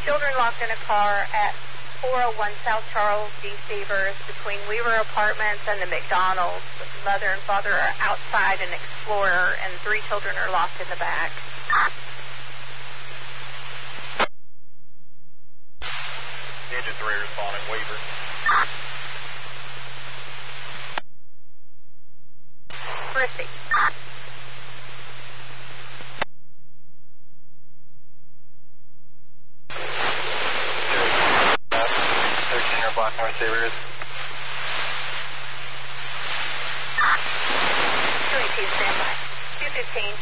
Children locked in a car at 401 South Charles D. Severs between Weaver Apartments and the McDonald's. Mother and father are outside an Explorer, and 3 children are locked in the back. Engine 3 responding, Weaver. Proceed. Block North Severs. 218, standby. 215.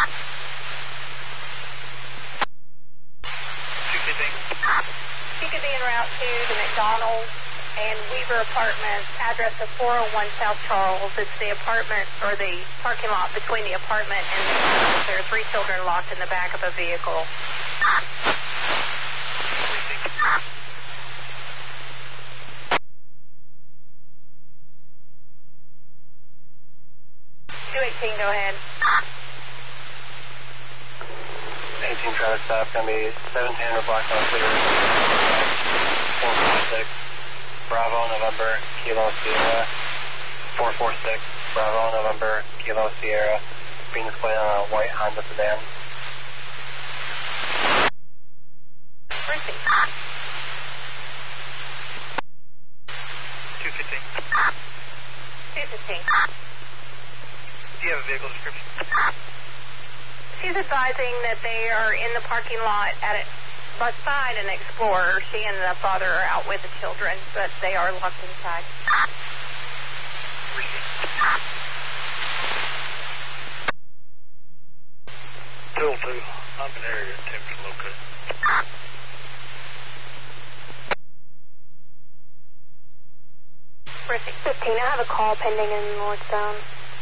215. She could be en route to the McDonald's and Weaver Apartments, address of 401 South Charles. It's the apartment, or the parking lot between the apartment and the McDonald's. There are 3 children locked in the back of a vehicle. 218, go ahead. 18 traffic stop, going to be 710 Block North Severs. 446 Bravo November Kilo Sierra. 446 Bravo November Kilo Sierra. Being displayed on a white Honda sedan. Proceed. 215. 215. Do you have a vehicle description? She's advising that they are in the parking lot beside an Explorer. She and the father are out with the children, but they are locked inside. 202. I'm in area attempt to locate. Proceed. 15, I have a call pending in North Zone.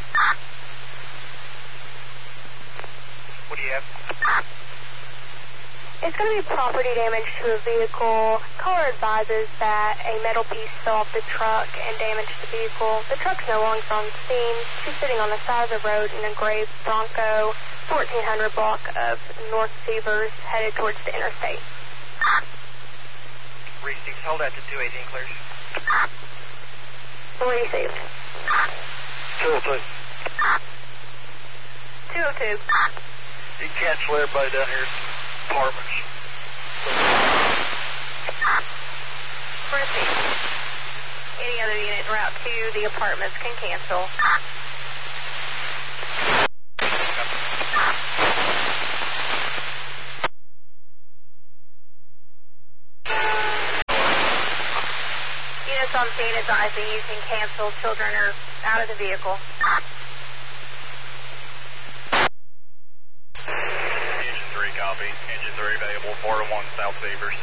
What do you have? It's going to be property damage to a vehicle. Caller advises that a metal piece fell off the truck and damaged the vehicle. The truck's no longer on scene. She's sitting on the side of the road in a gray Bronco, 1400 block of North Severs, headed towards the interstate. Received. Hold that to 218, clears. Received. 202. 202. You can cancel everybody down here at apartments. Proceed. Any other unit en route to the apartments can cancel. Units on scene advising you can cancel. Children are out of the vehicle. Engine 3 copy. Engine 3 available 401 South Severs.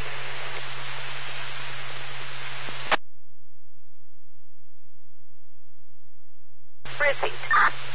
Proceed.